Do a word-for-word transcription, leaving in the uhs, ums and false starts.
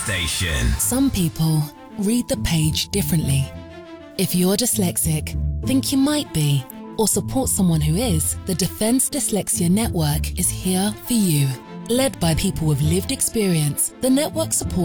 station. Some people read the page differently. If you're dyslexic, think you might be, or support someone who is, the Defence Dyslexia Network is here for you. Led by people with lived experience, the network supports